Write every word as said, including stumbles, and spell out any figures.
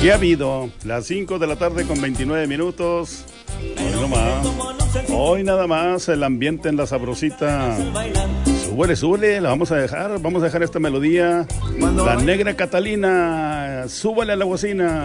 ¿Qué ha habido? Las cinco de la tarde con veintinueve minutos. Hoy nomás. Hoy nada más el ambiente en la sabrosita. Súbele, súbele, la vamos a dejar. Vamos a dejar esta melodía. La Negra Catalina. Súbele a la bocina.